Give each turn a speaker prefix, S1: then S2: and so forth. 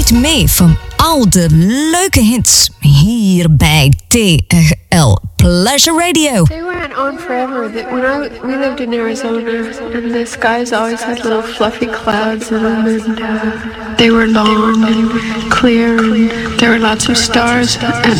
S1: geniet mee van al de leuke hits hier bij TRL Pleasure Radio.
S2: They went on forever. We lived in Arizona, and the skies always had little fluffy clouds in them, and they were long and clear, and there were lots of stars. And